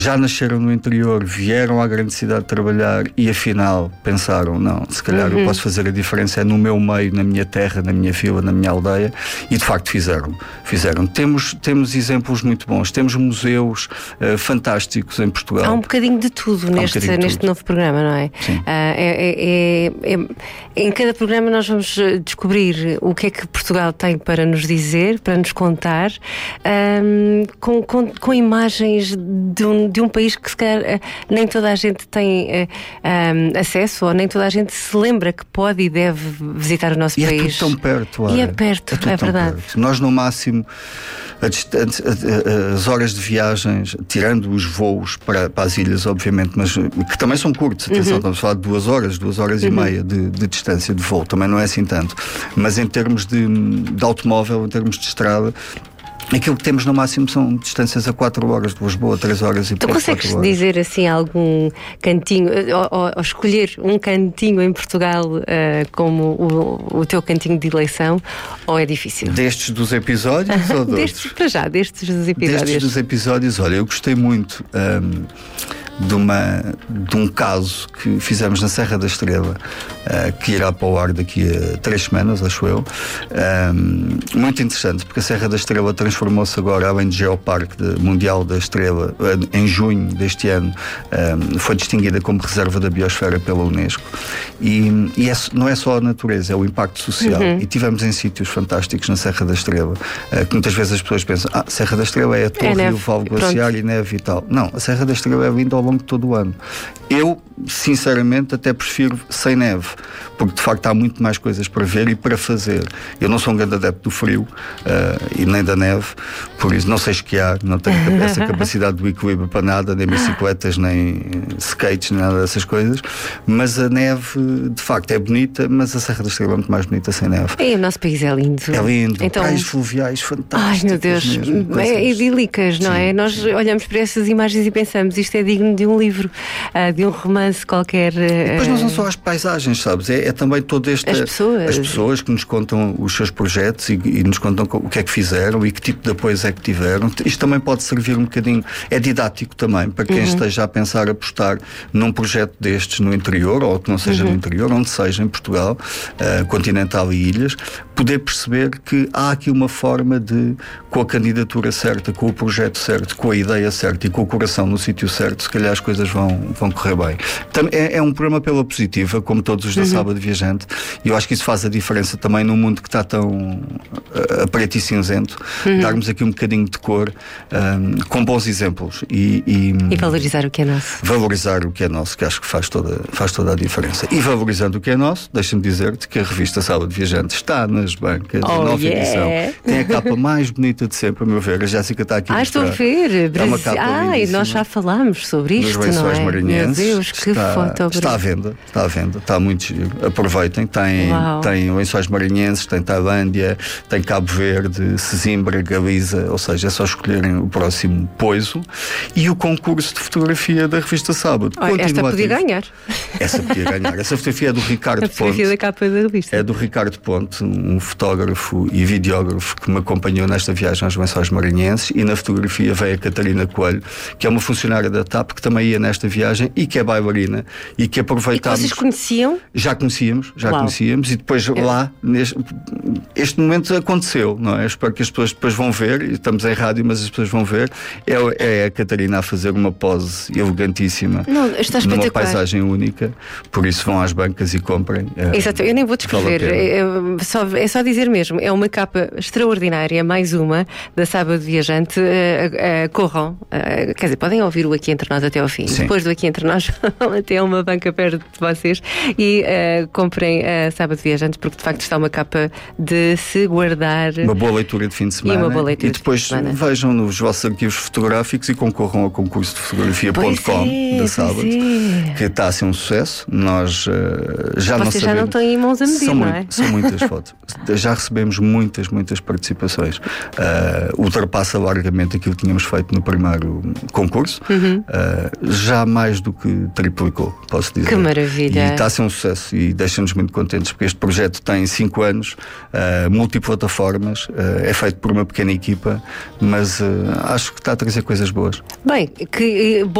já nasceram no interior, vieram à grande cidade trabalhar e afinal pensaram, não, se calhar eu posso fazer a diferença no meu meio, na minha terra, na minha vila, na minha aldeia, e de facto fizeram. Temos exemplos muito bons, temos museus fantásticos em Portugal. Há um bocadinho de tudo neste novo programa, não é? Sim. Em cada programa nós vamos descobrir o que é que Portugal tem para nos dizer, para nos contar, com imagens de um país que se calhar nem toda a gente tem acesso, ou nem toda a gente se lembra que pode e deve visitar o nosso país. É tudo tão perto, E é perto, é verdade. Perto. Nós no máximo as horas de viagens, tirando os voos para as ilhas, obviamente, mas que também são curtos, atenção, estamos a falar de 2 horas e meia de distância de voo, também não é assim tanto, mas em termos de automóvel, em termos de estrada, aquilo que temos no máximo são distâncias a 4 horas de Lisboa, 3 horas e pouco. Tu consegues dizer assim algum cantinho, ou escolher um cantinho em Portugal como o teu cantinho de eleição, ou é difícil? Destes dos episódios ou de outros? Destes dos episódios. Destes dos episódios, olha, eu gostei muito de um caso que fizemos na Serra da Estrela, que irá para o ar daqui a 3 semanas, acho eu. Muito interessante, porque a Serra da Estrela transformou-se agora, além de Geoparque Mundial da Estrela, em junho deste ano, foi distinguida como reserva da biosfera pela Unesco. E não é só a natureza, é o impacto social. E tivemos em sítios fantásticos na Serra da Estrela, que muitas vezes as pessoas pensam, Serra da Estrela é a torre e o vale glaciar e neve e tal. Não, a Serra da Estrela é linda ao longo de todo o ano. Eu, sinceramente, até prefiro sem neve, porque de facto há muito mais coisas para ver e para fazer. Eu não sou um grande adepto do frio e nem da neve, por isso não sei esquiar, não tenho essa capacidade do equilíbrio para nada, nem bicicletas, nem skates, nem nada dessas coisas, mas a neve de facto é bonita, mas a Serra da Estrela é muito mais bonita sem neve. E o nosso país é lindo. É lindo, então, praias fluviais fantásticas. Ai meu Deus, mesmo, idílicas, não é? Nós olhamos para essas imagens e pensamos, isto é digno de um livro, de um romance qualquer. Depois não são só as paisagens, sabes? É também todo este. As pessoas que nos contam os seus projetos e nos contam o que é que fizeram e que tipo de apoios é que tiveram. Isto também pode servir um bocadinho, é didático também, para quem esteja a pensar apostar num projeto destes no interior, ou que não seja no interior, onde seja, em Portugal, continental e ilhas, poder perceber que há aqui uma forma de, com a candidatura certa, com o projeto certo, com a ideia certa e com o coração no sítio certo, se calhar as coisas vão correr bem. É um programa pela positiva, como todos os da Sábado Viajante, e eu acho que isso faz a diferença também num mundo que está tão a preto e cinzento, darmos aqui um bocadinho de cor, com bons exemplos e valorizar o que é nosso. Valorizar o que é nosso, que acho que faz toda a diferença. E valorizando o que é nosso, deixa-me dizer-te que a revista Sábado Viajante está nas bancas, a nova edição. Tem a capa mais bonita de sempre, a meu ver. A Jéssica está aqui. Estou a ver. É uma capa e nós já falámos sobre isto, nos não é? Maranhenses. Meu Deus, que foto. Está à venda, está muito giro. Aproveitem, tem Lençóis Maranhenses, tem Tailândia, tem Cabo Verde, Sesimbra, Galiza, ou seja, é só escolherem o próximo poiso. E o concurso de fotografia da revista Sábado. Esta podia ganhar. Essa podia ganhar. Essa fotografia é do Ricardo Ponte. A fotografia da capa da revista. É do Ricardo Ponte, um fotógrafo e videógrafo que me acompanhou nesta viagem aos Lençóis Maranhenses, e na fotografia veio a Catarina Coelho, que é uma funcionária da TAP, que também ia nesta viagem e que é bailarina e que aproveitámos. E que vocês conheciam? Já conheciam, e depois lá, este momento aconteceu, não é? Espero que as pessoas depois vão ver, estamos em rádio, mas as pessoas vão ver, é a Catarina a fazer uma pose elegantíssima, numa paisagem única, por isso vão às bancas e comprem. Exato, eu nem vou descrever, é só dizer mesmo, é uma capa extraordinária, mais uma, da Sábado Viajante. Corram, quer dizer, podem ouvir o Aqui Entre Nós até ao fim. Sim. Depois do Aqui Entre Nós, até uma banca perto de vocês e comprem a Sábado Viajantes, porque de facto está uma capa de se guardar. Uma boa leitura de fim de semana. E depois vejam nos vossos arquivos fotográficos e concorram ao concurso de fotografia.com da Sábado, que está a ser um sucesso. Nós já não sabemos. Vocês já não têm mãos a medir, não é? São muitas fotos. Já recebemos muitas participações. Ultrapassa largamente aquilo que tínhamos feito no primeiro concurso. já mais do que triplicou, posso dizer. Que maravilha! E está a ser um sucesso e deixa-nos muito contentes, porque este projeto tem 5 anos, multiplataformas, é feito por uma pequena equipa, mas acho que está a trazer coisas boas. Bem, que